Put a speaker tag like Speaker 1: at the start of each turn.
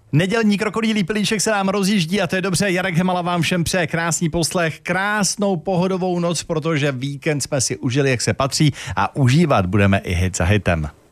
Speaker 1: Nedělní krokodýlí pilíček se nám rozjíždí a to je dobře. Jarek Hemala vám všem přeje krásný poslech, krásnou pohodovou noc, protože víkend jsme si užili, jak se patří, a užívat budeme i hit za hitem.